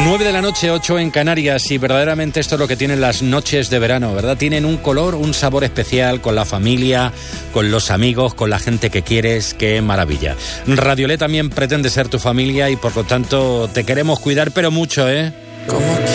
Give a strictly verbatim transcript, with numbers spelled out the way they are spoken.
nueve de la noche, ocho en Canarias, y verdaderamente esto es lo que tienen las noches de verano, ¿verdad? Tienen un color, un sabor especial con la familia, con los amigos, con la gente que quieres. ¡Qué maravilla! Radiolé también pretende ser tu familia y por lo tanto te queremos cuidar, pero mucho, ¿eh? Como